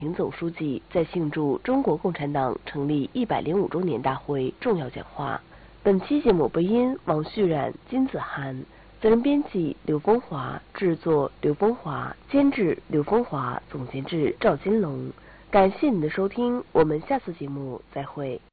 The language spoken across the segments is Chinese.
平总书记在庆祝中国共产党成立105周年大会重要讲话。本期节目播音王旭冉、金子涵，责任编辑刘风华，制作刘风华，监制刘风华，总监制赵金龙。感谢您的收听，我们下次节目再会。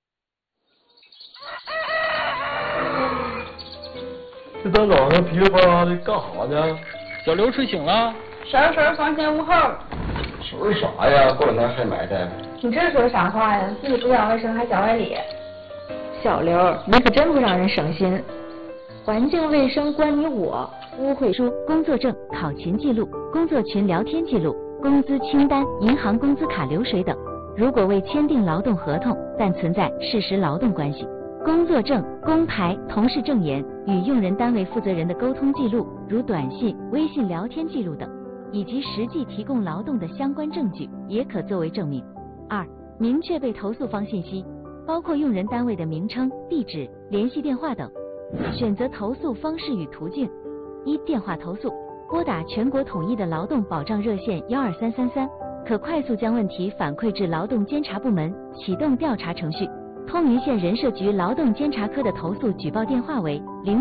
这大早上噼里啪啦的干啥呢？ 小刘睡醒了。 婶房前屋后。 收拾啥呀？过两天还埋汰。 你这说啥话呀？自己不讲卫生还讲外理。小刘，你可真不让人省心。环境卫生关你我。 污秽书、工作证、考勤记录、工作群聊天记录、工资清单、银行工资卡流水等。如果未签订劳动合同，但存在事实劳动关系，工作证、工牌、同事证言与用人单位负责人的沟通记录，如短信、微信聊天记录等，以及实际提供劳动的相关证据，也可作为证明。2、明确被投诉方信息，包括用人单位的名称、地址、联系电话等。选择投诉方式与途径。1、电话投诉，拨打全国统一的劳动保障热线12333，可快速将问题反馈至劳动监察部门，启动调查程序。通云县人社局劳动监察科的投诉举报电话为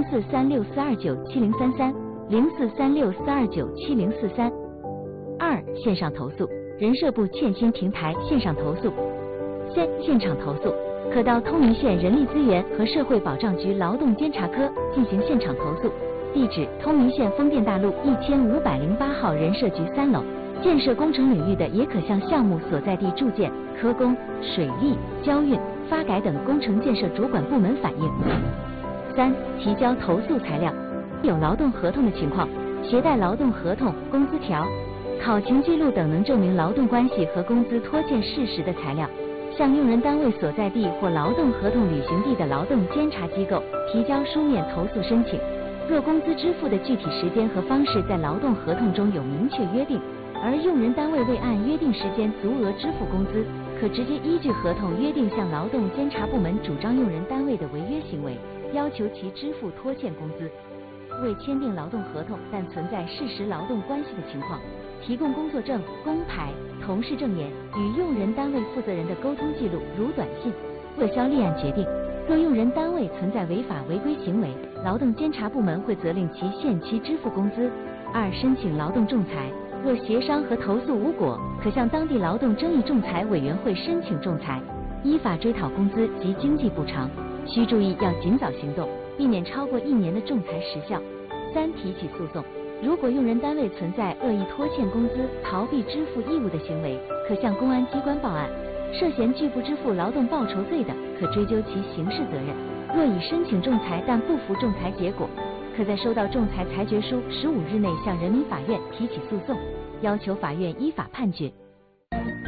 0436429733。0436429743。2、线上投诉，人社部欠薪平台线上投诉。3、现场投诉，可到通云县人力资源和社会保障局劳动监察科进行现场投诉，地址通云县丰店大路1508号人社局3楼。建设工程领域的，也可向项目所在地住建、科工、水利、交运、发改等工程建设主管部门反映。3、提交投诉材料，有劳动合同的情况，携带劳动合同、工资条、考勤记录等能证明劳动关系和工资拖欠事实的材料，向用人单位所在地或劳动合同履行地的劳动监察机构提交书面投诉申请。若工资支付的具体时间和方式在劳动合同中有明确约定，而用人单位未按约定时间足额支付工资，可直接依据合同约定向劳动监察部门主张用人单位的违约行为，要求其支付拖欠工资。未签订劳动合同但存在事实劳动关系的情况，提供工作证、工牌、同事证言与用人单位负责人的沟通记录，如短信。撤销立案决定，若用人单位存在违法违规行为，劳动监察部门会责令其限期支付工资。2、申请劳动仲裁，若协商和投诉无果，可向当地劳动争议仲裁委员会申请仲裁，依法追讨工资及经济补偿。需注意要尽早行动，避免超过1年的仲裁时效。3、提起诉讼，如果用人单位存在恶意拖欠工资、逃避支付义务的行为，可向公安机关报案，涉嫌拒不支付劳动报酬罪的，可追究其刑事责任。若已申请仲裁但不服仲裁结果，可在收到仲裁裁决书15日内向人民法院提起诉讼，要求法院依法判决。